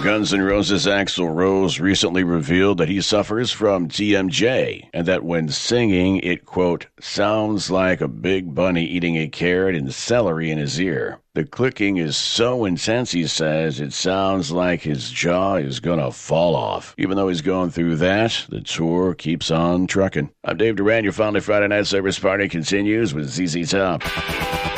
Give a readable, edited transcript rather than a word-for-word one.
Guns N' Roses' Axl Rose recently revealed that he suffers from TMJ, and that when singing, it, quote, sounds like a big bunny eating a carrot and celery in his ear. The clicking is so intense, he says, it sounds like his jaw is gonna fall off. Even though he's going through that, the tour keeps on trucking. I'm Dave Duran. Your Finally Friday Night Service Party continues with ZZ Top.